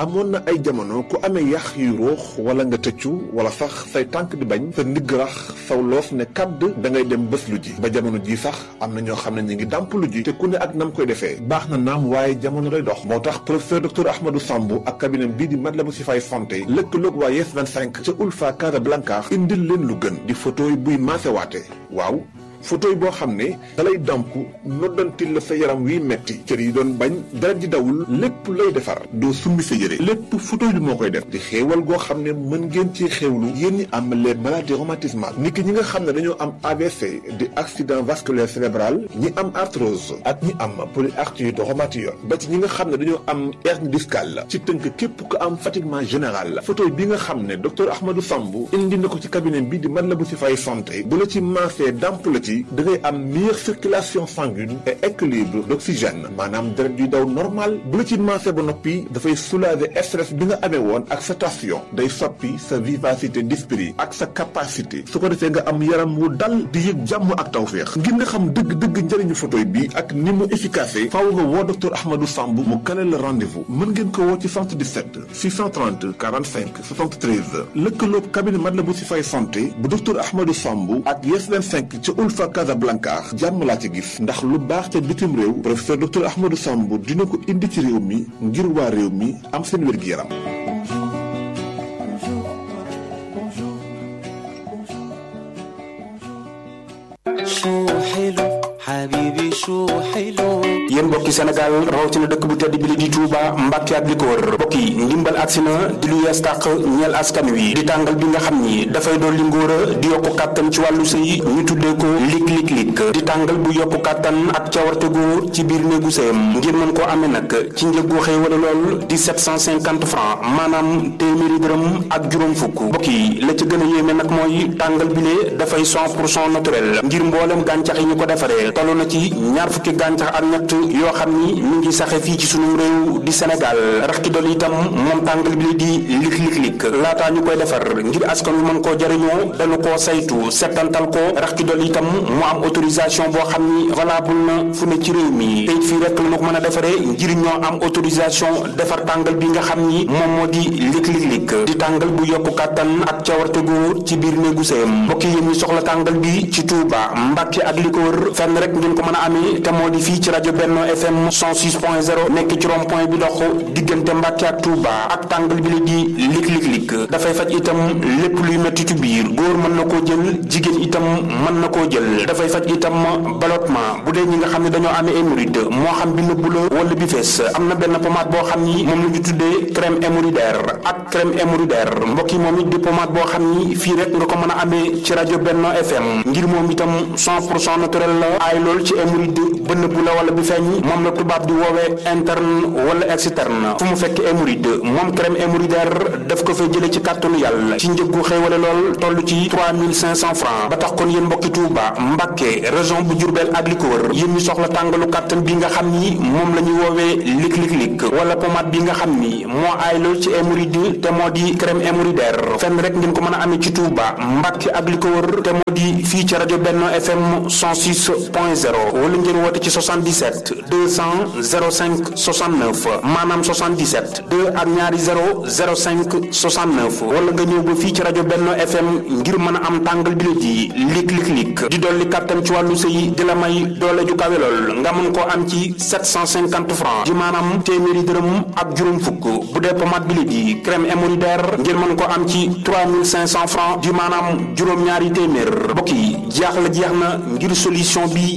amoon na ay jamono ku amee yax yu ruux wala nga tëccu wala sax say tànk di bañ sa ndigg rax saw loof ne kàdd da ngay dem bés lu ji ba jamono ji sax am na ñoo xam ne ñu ngi dàmp lu ji te ku ne ak nam koy defee baax na naam waaye jamono lay dox moo tax professeur docteur Ahmadou Samb ak cabinet bii di Matlaboul Chifaay santé lëkkaloog waa Yes 25 ca Ulfa Casablanca indil leen lu gën di photo yi buy maasewaate waaw photo yi boo xam ne dalay damp noddantil la sa yaram wiy metti cër yi doon bañ dara ji dawul lépp lay defar doo summi sa yére lépp photo yi moo koy def di xéewal goo xam ne mën ngeen ci xéewlu yéen ñi am les maladies rhumatismales niki ñi nga xam ne dañoo am AVC di accident vasculaire cérébral ñi am arthrose ak ñi am polyarthrite rhumatoïde ba ci ñi nga xam ne dañoo am hernie discale ci tënk képp ku am fatiguement général photo bi nga xam ne docteur Ahmadou Samb indi na ko ci cabinet bi di Matlaboul Chifaay santé bu la ci maasee damp la ci da ngay am meilleure circulation sanguine et équilibre d'oxygène maanaam deret yuy daw normal bu la ci maasee ba noppi dafay soulager stress bi nga amee woon ak sa tension day soppi sa vivacité d'esprit ak sa capacité su ko defee nga am yaram wu dal di yëg jàmm ak tawféex ngir nga xam dëgg-dëgg njëriñu photoy bi ak ni mu efficace faaw nga woo docteur Ahmadou Samb mu kale la rendez-vous mën ngeen ko woo ci 77 630 45 73 lëkkaloob cabinet Matlaboul Chifaay santé bu docteur Ahmadou Samb ak Yes 25 ca Ulfa Casablanca jàmm laa ci gis ndax lu baax ca bitim réew professeur docteur Ahmadou Samb dina ko indi ci réew mi ngir waa réew mi am seen wér-gi-yaram. yéen mbokki Sénégal rawatina dëkk bu tedd bi li di Touba Mbàkke ak li ko wër mbokk yi ndimbal agsi na di lu yees tàq ñeel askan wi di tàngal bi nga xam ni dafay doon li ngóora di yokku kàttan ci wàllu sëy ñu tuddee ko lik di tàngal bu yokku kàttan ak cawarte góor ci biir néegu sëyam ngir mën koo amee nag ci njëggu xéewale lool di 750 francs maanaam téeméeri dërëm ak juróom fukk mbokk yi la ci gën a yéeme nag mooy tàngal bi lee dafay 100% naturel ngir mboolem gàncax yi ñu ko defaree toll na ci ñaar fukki gàncax ak ñett yoo xam ni mi ngi saxe fii ci sunu réew di Sénégal rax ci dolli itam moom tàngal bi di lik laataa ñu koy defar ngir askan wi mën koo jariñoo dañu koo saytu settantal ko rax ci dolli itam mu am autorisation boo xam ni valable na fu ne ci réew mi tey fii rek la ñu ko mën a defaree ngir ñoo am autorisation defar tàngal bi nga xam ni moom moo di lik di tàngal bu yokku kàttan ak cawarte góor ci biir néegu sëyam mbokk yi ñu soxla tàngal bi ci Touba Mbàkke ak li ko wër fenn rek ngeen ko mën a amee te moo di fii ci rajo Benno FM 106.0 nekk ci rond point bi dox diggante Mbàkke ak Touba ak tàngal bi la di lik dafay faj itam lépp luy metti ci biir góor mën na koo jël jigéen itam mën na koo jël dafay faj itam ballottement bu dee ñi nga xam ne dañoo amee hémorroïde moo xam bi nëbbu la wala bi fees am na benn pommade boo xam ni moom la ñu tuddee crème hémorroïdaire ak crème hémorroïdaire mbokk yi moom it di pommade boo xam ni fii rek nga ko mën a amee ci rajo Benno FM ngir moom itam 100% naturel la aay lool ci hémorroïde ba nëbbu la wala bi feeñ moom la tubaab di woowee interne wala externe fu mu fekk hémorroïde moom crème hémorroïdaire daf ko fay jële ci kàttanu yàlla ci njëggu xéewale lool toll ci 3500 francs ba tax kon yéen mbokki Touba Mbàkke région bu Diourbel ak li ko wër yéen ñu soxla tàngalu kàttan bi nga xam ni moom la ñu woowee lik wala pommade bi nga xam ni moo aay lool ci hémorroïde te moo di crème hémorroïdaire fenn rek ngeen ko mën a amee ci Touba Mbàkke ak li ko wër te moo di fii ci rajo Benno FM 106.0 wala ngeen woote ci 77 200 05 69 maanaam 77 2 ak ñaari 0 05 69 wala nga ñëw ba fii ci rajo Benno FM ngir mën a am tàngal bi la di lik di dolli kàttan ci wàllu sëy di la may doole ju kawe lool nga mën koo am ci 750 francs di maanaam téeméeri dërëm ak juróom fukk bu dee pommade bi la di crème hémorroïdaire ngir mën koo am ci 3500 francs di maanaam juróom-ñaari téeméer mbokk yi jeex na ngir solution bi